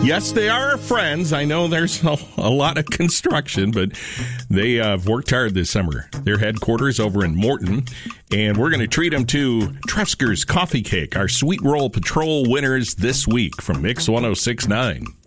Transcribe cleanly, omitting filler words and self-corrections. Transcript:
Yes, they are our friends. I know there's a lot of construction, but they have worked hard this summer. Their headquarters over in Morton, and we're going to treat them to Trefsker's Coffee Cake, our Sweet Roll Patrol winners this week from Mix 106.9.